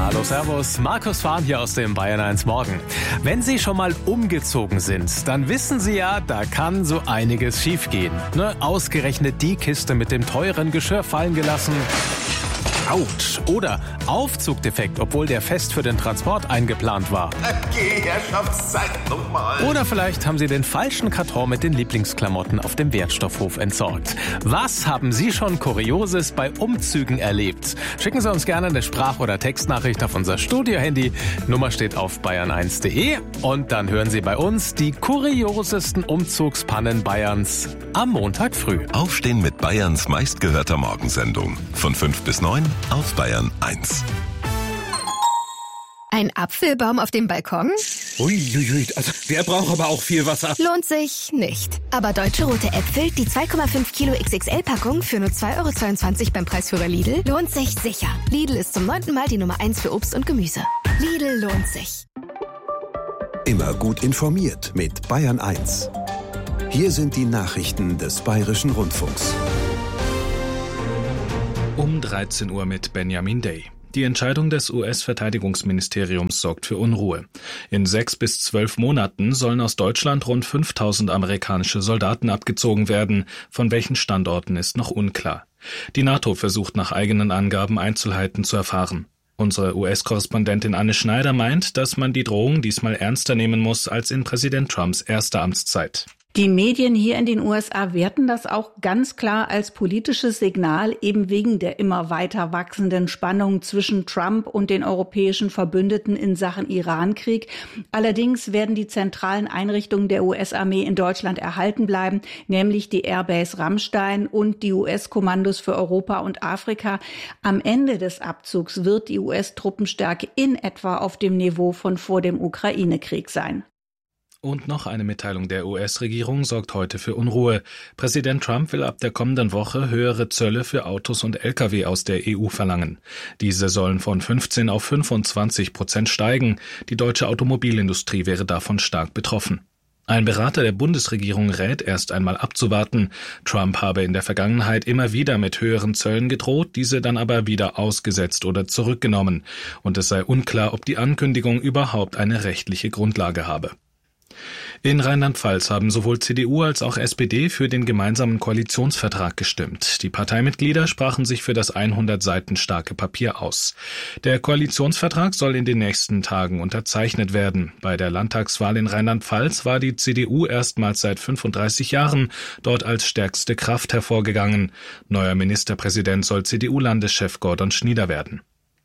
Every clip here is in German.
Hallo, servus. Markus Fahn hier aus dem Bayern 1 Morgen. Wenn Sie schon mal umgezogen sind, dann wissen Sie ja, da kann so einiges schiefgehen. Ne? Ausgerechnet die Kiste mit dem teuren Geschirr fallen gelassen. Autsch. Oder Aufzugdefekt, obwohl der fest für den Transport eingeplant war. Okay, Herrschaftszeit nochmal. Oder vielleicht haben Sie den falschen Karton mit den Lieblingsklamotten auf dem Wertstoffhof entsorgt. Was haben Sie schon Kurioses bei Umzügen erlebt? Schicken Sie uns gerne eine Sprach- oder Textnachricht auf unser Studiohandy. Nummer steht auf bayern1.de. Und dann hören Sie bei uns die kuriosesten Umzugspannen Bayerns am Montag früh. Aufstehen mit Bayerns meistgehörter Morgensendung. Von 5 bis 9 auf Bayern 1. Ein Apfelbaum auf dem Balkon? Uiuiui, also der braucht aber auch viel Wasser. Lohnt sich nicht. Aber Deutsche Rote Äpfel, die 2,5 Kilo XXL-Packung für nur 2,22 € beim Preisführer Lidl, lohnt sich sicher. Lidl ist zum 9. Mal die Nummer 1 für Obst und Gemüse. Lidl lohnt sich. Immer gut informiert mit Bayern 1. Hier sind die Nachrichten des Bayerischen Rundfunks. Um 13 Uhr mit Benjamin Day. Die Entscheidung des US-Verteidigungsministeriums sorgt für Unruhe. In 6 bis 12 Monaten sollen aus Deutschland rund 5.000 amerikanische Soldaten abgezogen werden. Von welchen Standorten ist noch unklar. Die NATO versucht nach eigenen Angaben Einzelheiten zu erfahren. Unsere US-Korrespondentin Anne Schneider meint, dass man die Drohung diesmal ernster nehmen muss als in Präsident Trumps erster Amtszeit. Die Medien hier in den USA werten das auch ganz klar als politisches Signal, eben wegen der immer weiter wachsenden Spannung zwischen Trump und den europäischen Verbündeten in Sachen Irankrieg. Allerdings werden die zentralen Einrichtungen der US-Armee in Deutschland erhalten bleiben, nämlich die Airbase Ramstein und die US-Kommandos für Europa und Afrika. Am Ende des Abzugs wird die US-Truppenstärke in etwa auf dem Niveau von vor dem Ukraine-Krieg sein. Und noch eine Mitteilung der US-Regierung sorgt heute für Unruhe. Präsident Trump will ab der kommenden Woche höhere Zölle für Autos und Lkw aus der EU verlangen. Diese sollen von 15% auf 25% steigen. Die deutsche Automobilindustrie wäre davon stark betroffen. Ein Berater der Bundesregierung rät, erst einmal abzuwarten. Trump habe in der Vergangenheit immer wieder mit höheren Zöllen gedroht, diese dann aber wieder ausgesetzt oder zurückgenommen. Und es sei unklar, ob die Ankündigung überhaupt eine rechtliche Grundlage habe. In Rheinland-Pfalz haben sowohl CDU als auch SPD für den gemeinsamen Koalitionsvertrag gestimmt. Die Parteimitglieder sprachen sich für das 100 Seiten starke Papier aus. Der Koalitionsvertrag soll in den nächsten Tagen unterzeichnet werden. Bei der Landtagswahl in Rheinland-Pfalz war die CDU erstmals seit 35 Jahren dort als stärkste Kraft hervorgegangen. Neuer Ministerpräsident soll CDU-Landeschef Gordon Schnieder werden.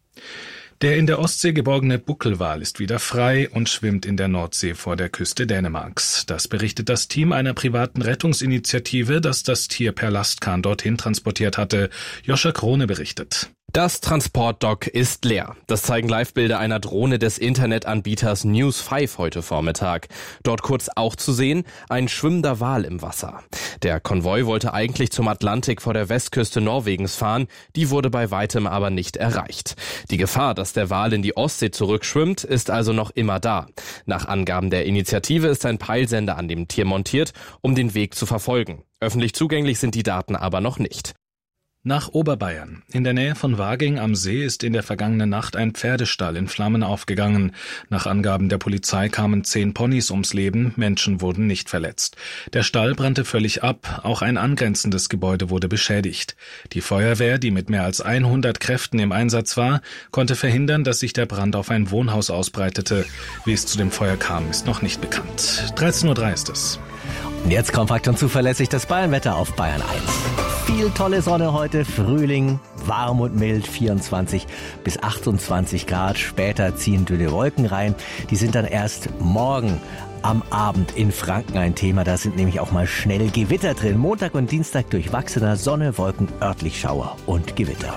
Der in der Ostsee geborgene Buckelwal ist wieder frei und schwimmt in der Nordsee vor der Küste Dänemarks. Das berichtet das Team einer privaten Rettungsinitiative, das das Tier per Lastkahn dorthin transportiert hatte. Joscha Krone berichtet. Das Transportdock ist leer. Das zeigen Livebilder einer Drohne des Internetanbieters News5 heute Vormittag. Dort kurz auch zu sehen, ein schwimmender Wal im Wasser. Der Konvoi wollte eigentlich zum Atlantik vor der Westküste Norwegens fahren, die wurde bei weitem aber nicht erreicht. Die Gefahr, dass der Wal in die Ostsee zurückschwimmt, ist also noch immer da. Nach Angaben der Initiative ist ein Peilsender an dem Tier montiert, um den Weg zu verfolgen. Öffentlich zugänglich sind die Daten aber noch nicht. Nach Oberbayern. In der Nähe von Waging am See ist in der vergangenen Nacht ein Pferdestall in Flammen aufgegangen. Nach Angaben der Polizei kamen 10 Ponys ums Leben, Menschen wurden nicht verletzt. Der Stall brannte völlig ab, auch ein angrenzendes Gebäude wurde beschädigt. Die Feuerwehr, die mit mehr als 100 Kräften im Einsatz war, konnte verhindern, dass sich der Brand auf ein Wohnhaus ausbreitete. Wie es zu dem Feuer kam, ist noch nicht bekannt. 13:03 Uhr ist es. Und jetzt kompakt und zuverlässig das Bayernwetter auf Bayern 1. Viel tolle Sonne heute, Frühling, warm und mild, 24 bis 28 Grad. Später ziehen dünne Wolken rein. Die sind dann erst morgen am Abend in Franken ein Thema. Da sind nämlich auch mal schnell Gewitter drin. Montag und Dienstag durchwachsener Sonne, Wolken, örtlich Schauer und Gewitter.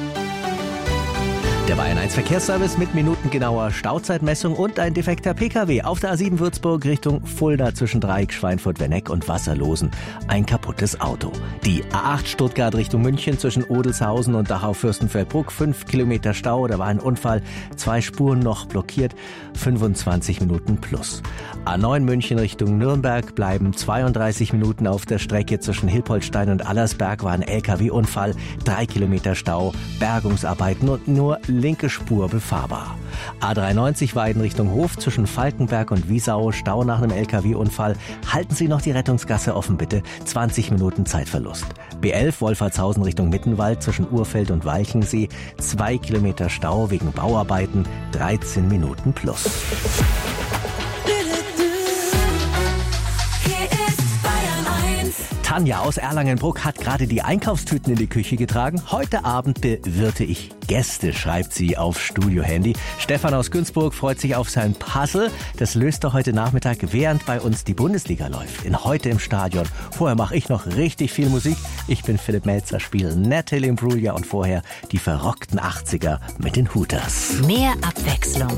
Der Bayern 1 Verkehrsservice mit minutengenauer Stauzeitmessung und ein defekter PKW auf der A7 Würzburg Richtung Fulda zwischen Dreieck, Schweinfurt-Werneck und Wasserlosen. Ein kaputtes Auto. Die A8 Stuttgart Richtung München zwischen Odelshausen und Dachau-Fürstenfeldbruck. 5 Kilometer Stau, da war ein Unfall. 2 Spuren noch blockiert. 25 Minuten plus. A9 München Richtung Nürnberg bleiben 32 Minuten auf der Strecke zwischen Hilpoltstein und Allersberg war ein LKW-Unfall. 3 Kilometer Stau, Bergungsarbeiten und nur linke Spur befahrbar. A93 Weiden Richtung Hof zwischen Falkenberg und Wiesau, Stau nach einem LKW-Unfall. Halten Sie noch die Rettungsgasse offen, bitte. 20 Minuten Zeitverlust. B11 Wolfertshausen Richtung Mittenwald zwischen Urfeld und Walchensee. 2 Kilometer Stau wegen Bauarbeiten. 13 Minuten plus. Tanja aus Erlangenbruck hat gerade die Einkaufstüten in die Küche getragen. Heute Abend bewirte ich Gäste, schreibt sie auf Studio-Handy. Stefan aus Günzburg freut sich auf sein Puzzle. Das löst er heute Nachmittag, während bei uns die Bundesliga läuft. In Heute im Stadion. Vorher mache ich noch richtig viel Musik. Ich bin Philipp Melzer, spiele Natalie Imbruglia und vorher die verrockten 80er mit den Hooters. Mehr Abwechslung